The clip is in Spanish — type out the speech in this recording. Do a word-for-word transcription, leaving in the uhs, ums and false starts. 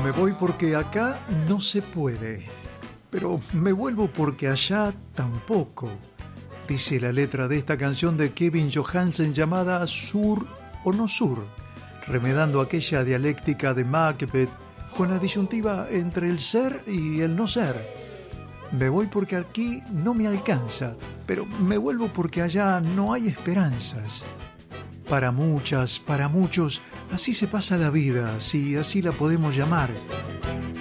Me voy porque acá no se puede, pero me vuelvo porque allá tampoco, dice la letra de esta canción de Kevin Johansen llamada Sur o no Sur, remedando aquella dialéctica de Macbeth con la disyuntiva entre el ser y el no ser. Me voy porque aquí no me alcanza, pero me vuelvo porque allá no hay esperanzas. Para muchas, para muchos, así se pasa la vida, si así la podemos llamar.